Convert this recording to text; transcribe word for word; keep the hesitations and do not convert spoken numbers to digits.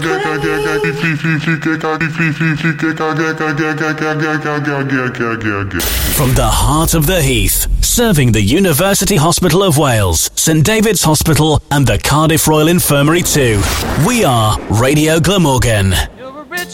the heart of the Heath, serving the University Hospital of Wales, St David's Hospital and the Cardiff Royal Infirmary too. We are Radio Glamorgan.